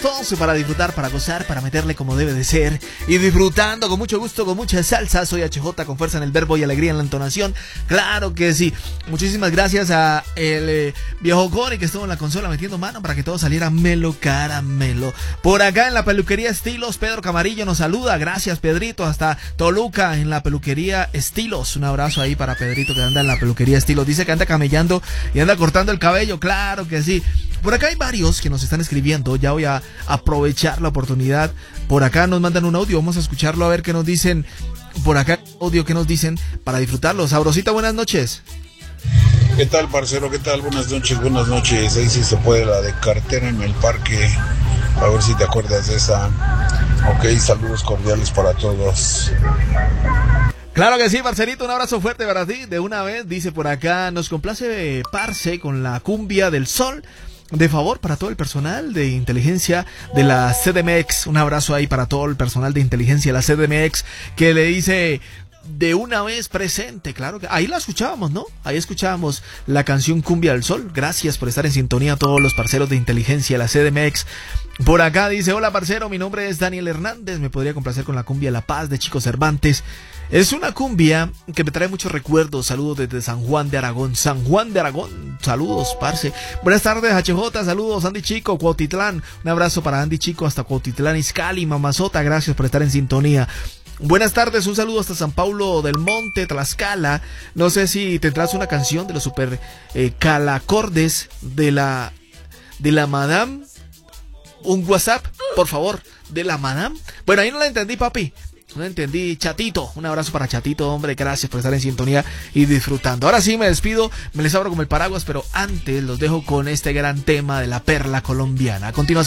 11 para disfrutar, para gozar, para meterle como debe de ser y disfrutando con mucho gusto, con mucha salsa. Soy HJ con fuerza en el verbo y alegría en la entonación. Claro que sí. Muchísimas gracias a el viejo Cori que estuvo en la consola metiendo mano para que todo saliera melo caramelo. Por acá en la peluquería Estilos, Pedro Camarillo nos saluda. Gracias, Pedrito, hasta Toluca en la peluquería Estilos. Un abrazo ahí para Pedrito que anda en la peluquería Estilos. Dice que anda camellando y anda cortando el cabello. Claro que sí. Por acá hay varios que nos están escribiendo. Ya voy a aprovechar la oportunidad. Por acá nos mandan un audio. Vamos a escucharlo a ver qué nos dicen. Por acá audio que nos dicen para disfrutarlo. Sabrosita, buenas noches. ¿Qué tal, parcero? ¿Qué tal? Buenas noches, buenas noches. Ahí sí se puede la de cartera en el parque. A ver si te acuerdas de esa. Ok, saludos cordiales para todos. Claro que sí, parcerito, un abrazo fuerte para ti. De una vez, dice por acá, nos complace Parce con la cumbia del sol. De favor para todo el personal de inteligencia de la CDMX. Un abrazo ahí para todo el personal de inteligencia de la CDMX que le dice de una vez presente. Claro que ahí la escuchábamos, ¿no? Ahí escuchábamos la canción Cumbia del Sol. Gracias por estar en sintonía a todos los parceros de inteligencia de la CDMX. Por acá dice, hola parcero, mi nombre es Daniel Hernández. Me podría complacer con la cumbia La Paz de Chico Cervantes. Es una cumbia que me trae muchos recuerdos. Saludos desde San Juan de Aragón. San Juan de Aragón. Saludos, parce. Buenas tardes, HJ. Saludos, Andy Chico, Cuautitlán. Un abrazo para Andy Chico hasta Cuautitlán, Izcali, Mamazota. Gracias por estar en sintonía. Buenas tardes, un saludo hasta San Paulo del Monte, Tlaxcala. No sé si tendrás una canción de los super calacordes de la Madame. Un WhatsApp, por favor, de la Madame. Bueno, ahí no la entendí, papi. No entendí, Chatito, un abrazo para Chatito, hombre, gracias por estar en sintonía y disfrutando. Ahora sí me despido, me les abro como el paraguas, pero antes los dejo con este gran tema de la perla colombiana. A continuación.